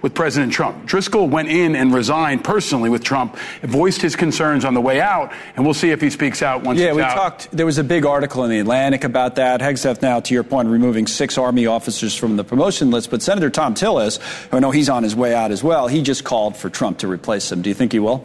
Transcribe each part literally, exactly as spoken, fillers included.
with President Trump. Driscoll went in and resigned personally with Trump, voiced his concerns on the way out, and we'll see if he speaks out once yeah, he's we out. talked. There was a big article in The Atlantic about that. Hegseth now, to your point, removing six Army officers from the promotion list. But Senator Thom Tillis, who I know he's on his way out as well, he just called for Trump to replace him. Do you think he will?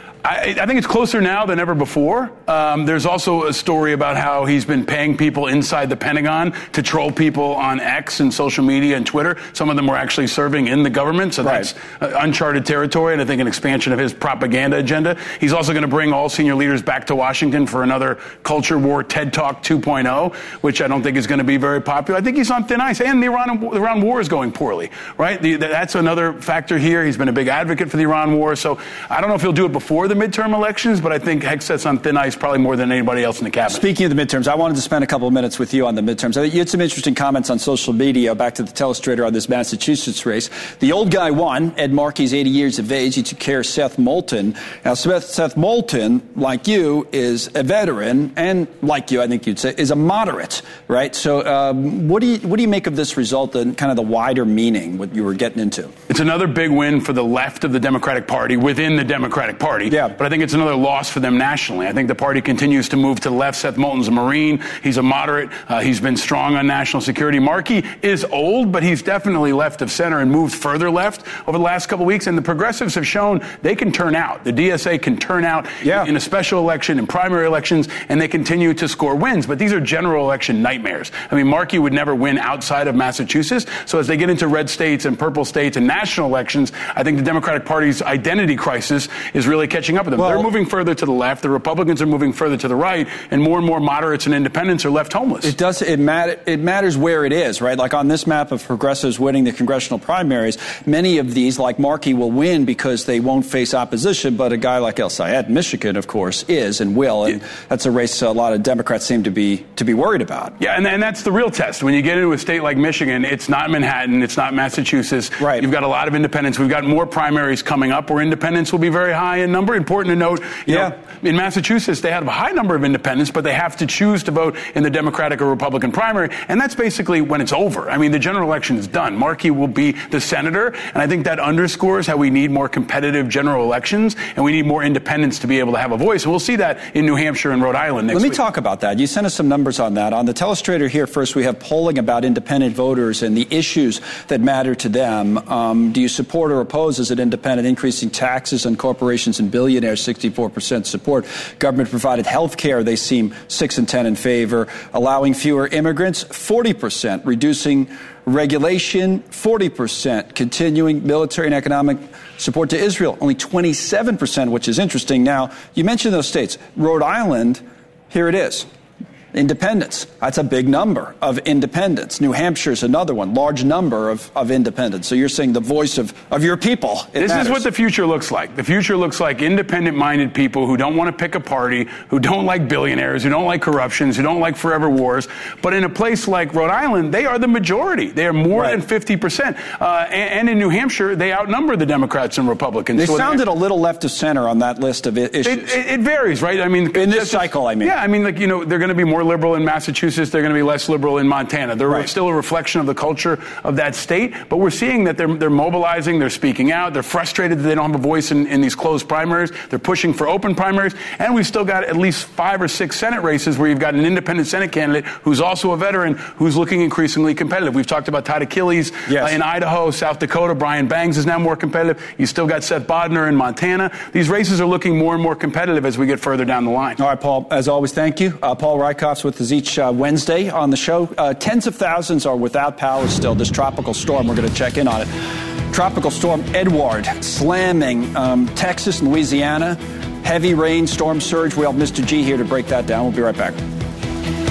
I, I think it's closer now than ever before. Um, there's also a story about how he's been paying people inside the Pentagon to troll people on X and social media and Twitter. Some of them were actually serving in the government, so right. that's uh, uncharted territory, and I think an expansion of his propaganda agenda. He's also going to bring all senior leaders back to Washington for another culture war TED Talk two point oh, which I don't think is going to be very popular. I think he's on thin ice, and the Iran, the Iran war is going poorly, right? The, that's another factor here. He's been a big advocate for the Iran war, so I don't know if he'll do it before the midterm elections, but I think Hegseth's on thin ice probably more than anybody else in the cabinet. Speaking of the midterms, I wanted to spend a couple of minutes with you on the midterms. You had some interesting comments on social media back to the telestrator on this Massachusetts race. The old guy won. Ed Markey's eighty years of age. He took care of Seth Moulton. Now, Seth, Seth Moulton, like you, is a veteran, and like you, I think you'd say, is a moderate, right? So um, what do you what do you make of this result and kind of the wider meaning, what you were getting into? It's another big win for the left of the Democratic Party within the Democratic Party. Yeah. But I think it's another loss for them nationally. I think the party continues to move to the left. Seth Moulton's a Marine. He's a moderate. Uh, he's been strong on national security. Markey is old, but he's definitely left of center and moved further left over the last couple of weeks. And the progressives have shown they can turn out. The D S A can turn out yeah. in a special election, in primary elections, and they continue to score wins. But these are general election nightmares. I mean, Markey would never win outside of Massachusetts. So as they get into red states and purple states and national elections, I think the Democratic Party's identity crisis is really catching up with them. Well, They're moving further to the left. The Republicans are moving further to the right, and more and more moderates and independents are left homeless. It does. It matter. It matters where it is, right? Like on this map of progressives winning the congressional primaries, many of these, like Markey, will win because they won't face opposition. But a guy like El Sayed, Michigan, of course, is and will, and yeah. that's a race a lot of Democrats seem to be to be worried about. Yeah, and, and that's the real test. When you get into a state like Michigan, it's not Manhattan, it's not Massachusetts. Right. You've got a lot of independents. We've got more primaries coming up where independents will be very high in number. Important to note, you yeah. know, in Massachusetts, they have a high number of independents, but they have to choose to vote in the Democratic or Republican primary, and that's basically when it's over. I mean, the general election is done. Markey will be the senator, and I think that underscores how we need more competitive general elections, and we need more independents to be able to have a voice. And we'll see that in New Hampshire and Rhode Island next week. Let me week. talk about that. You sent us some numbers on that. On the telestrator here, first, we have polling about independent voters and the issues that matter to them. Um, do you support or oppose as an independent increasing taxes on corporations and billionaires? sixty-four percent support. Government-provided health care, they seem six and ten in favor. Allowing fewer immigrants, forty percent. Reducing regulation, forty percent. Continuing military and economic support to Israel, only twenty-seven percent, which is interesting. Now, you mentioned those states. Rhode Island, here it is. Independents. That's a big number of independents. New Hampshire's another one, large number of, of independents. So you're saying the voice of, of your people. This matters. is what the future looks like. The future looks like independent-minded people who don't want to pick a party, who don't like billionaires, who don't like corruptions, who don't like forever wars. But in a place like Rhode Island, they are the majority. They are more right. than fifty percent. Uh, and, and in New Hampshire, they outnumber the Democrats and Republicans. They so sounded a little left of center on that list of issues. It, it, it varies, right? I mean, in this cycle, I mean. Yeah, I mean, like, you know, they're going to be more liberal in Massachusetts. They're going to be less liberal in Montana. They're right. still a reflection of the culture of that state. But we're seeing that they're, they're mobilizing, they're speaking out, they're frustrated that they don't have a voice in, in these closed primaries. They're pushing for open primaries. And we've still got at least five or six Senate races where you've got an independent Senate candidate who's also a veteran who's looking increasingly competitive. We've talked about Todd Achilles yes. uh, in Idaho, South Dakota. Brian Bangs is now more competitive. You still got Seth Bodnar in Montana. These races are looking more and more competitive as we get further down the line. All right, Paul, as always, thank you. Uh, Paul Rieckhoff's with us each uh, Wednesday on the show. Uh, tens of thousands are without power still. This tropical storm, we're going to check in on it. Tropical storm Edward slamming um, Texas and Louisiana. Heavy rain, storm surge. We have Mister G here to break that down. We'll be right back.